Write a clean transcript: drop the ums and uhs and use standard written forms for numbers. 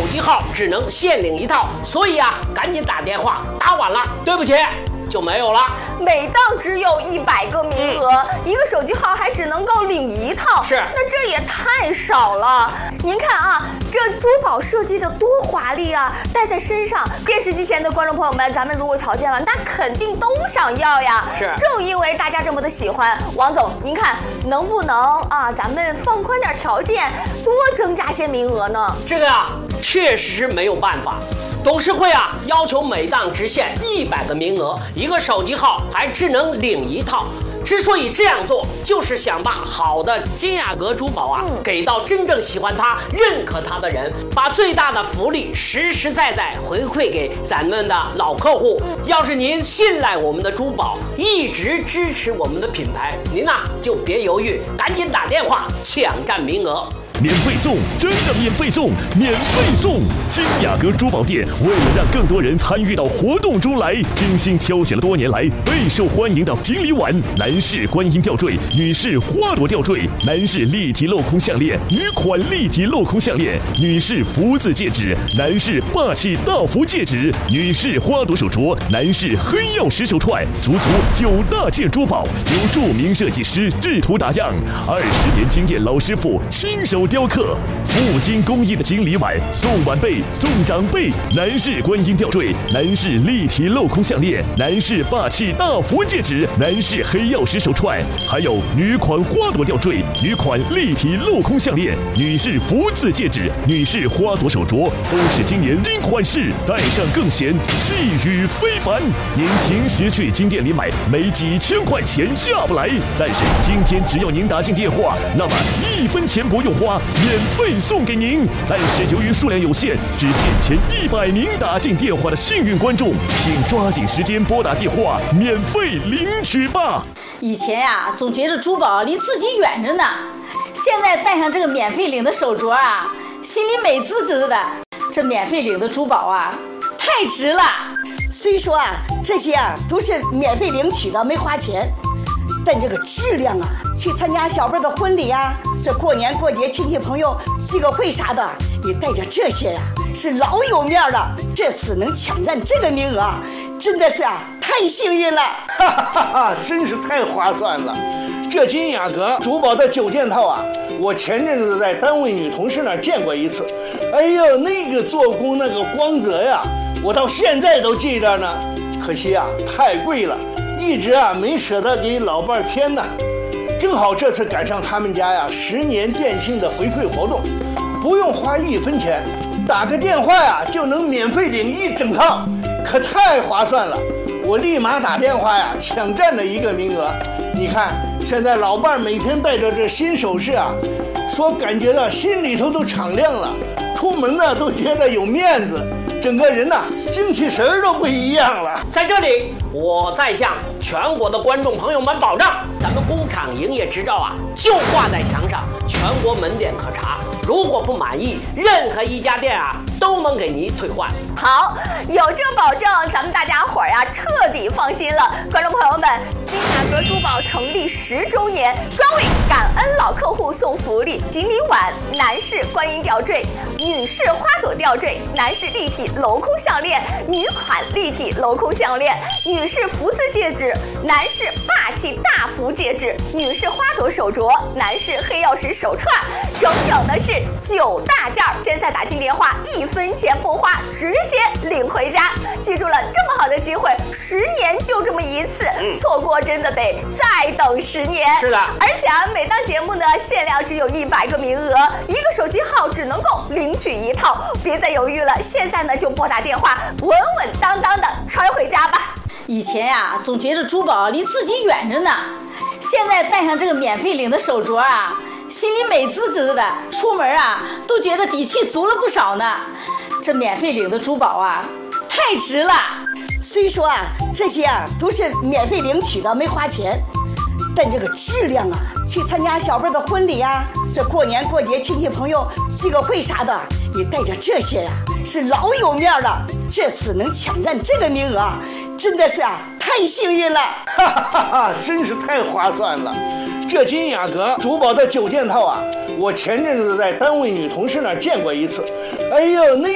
机号只能限领1套，所以啊，赶紧打电话，打晚了，对不起，就没有了。 每档只有100个名额，一个手机号还只能够领1套， 是， 那这也太少了。您看啊，这珠宝设计的多华丽啊，戴在身上，电视机前的观众朋友们，咱们如果瞧见了，那肯定都想要呀。 是， 正因为大家这么的喜欢，王总，您看能不能啊，咱们放宽点条件，多增加些名额呢？ 这个啊，确实是没有办法。董事会啊，要求每档只限100个名额，一个手机号还只能领1套。之所以这样做，就是想把好的金雅阁珠宝啊，给到真正喜欢它、认可它的人，把最大的福利实实在在回馈给咱们的老客户。要是您信赖我们的珠宝，一直支持我们的品牌，您呐就别犹豫，赶紧打电话抢占名额。 免费送，真的免费送，免费送！金雅阁珠宝店为了让更多人参与到活动中来，精心挑选了多年来备受欢迎的锦鲤碗、男士观音吊坠、女士花朵吊坠、男士立体镂空项链、女款立体镂空项链、女士福字戒指、男士霸气大福戒指、女士花朵手镯、男士黑曜石手串，足9大件珠宝，由著名设计师制图打样，20年经验老师傅亲手雕刻，镀金工艺的锦鲤碗送晚辈送长辈，男士观音吊坠，男士立体镂空项链，男士霸气大福戒指，男士黑曜石手串，还有女款花朵吊坠，女款立体镂空项链，女士福字戒指，女士花朵手镯，都是今年新款式，戴上更显气宇非凡。您平时去金店里买，没几千块钱下不来，但是今天只要您打进电话，那么1分钱不用花，免费送给您。但是由于数量有限，只限前100名打进电话的幸运观众，请抓紧时间拨打电话，免费领取吧。 以前呀，总觉得珠宝离自己远着呢，现在戴上这个免费领的手镯啊，心里美滋滋的。这免费领的珠宝啊，太值了。 虽说啊，这些啊都是免费领取的，没花钱，但这个质量啊，去参加小辈的婚礼啊，这过年过节亲戚朋友聚个会啥的，你带着这些呀，是老有面了。这次能抢占这个名额啊，真的是啊太幸运了， 哈哈哈，真是太划算了。这金雅阁珠宝的9件套啊，我前阵子在单位女同事那儿见过一次，哎呦，那个做工那个光泽呀，我到现在都记着呢。可惜啊，太贵了，一直啊没舍得给老伴儿添呢。正好这次赶上他们家呀10年店庆的回馈活动，不用花1分钱，打个电话呀就能免费领1整套，可太划算了。我立马打电话呀抢占了1个名额。你看现在老伴儿每天带着这新首饰啊，说感觉到心里头都敞亮了，出门呢都觉得有面子，整个人呐精气神儿都不一样了。 在这里，我再向全国的观众朋友们保障，咱们工厂营业执照啊就挂在墙上，全国门店可查。如果不满意，任何一家店啊都能给您退换。 好，有这保证，咱们大家伙儿呀彻底放心了。观众朋友们，金雅阁珠宝成立10周年，专为感恩老客户送福利：锦鲤碗、男士观音吊坠、女士花朵吊坠、男士立体镂空项链、女款立体镂空项链、女士福字戒指、男士霸气大福戒指、女士花朵手镯、男士黑曜石手串，整整的是9大件。现在打进电话1分钱不花，直接领回家。记住了，这么好的机会，10年就这么一次，错过真的得再等10年。 是的， 而且啊，每档节目呢限量只有100个名额，一个手机号只能够领取1套，别再犹豫了，现在呢就拨打电话，稳稳当当的揣回家吧。 以前呀，总觉得珠宝离自己远着呢，现在戴上这个免费领的手镯啊，心里美滋滋的，出门啊都觉得底气足了不少呢。这免费领的珠宝啊，太值了。 虽说啊，这些啊都是免费领取的，没花钱，但这个质量啊，去参加小辈的婚礼啊，这过年过节亲戚朋友聚个会啥的，你带着这些呀，是老有面了。这次能抢占这个名额啊，真的是啊太幸运了， 哈哈哈，真是太划算了。这金雅阁珠宝的9件套啊，我前阵子在单位女同事那儿见过一次，哎呦，那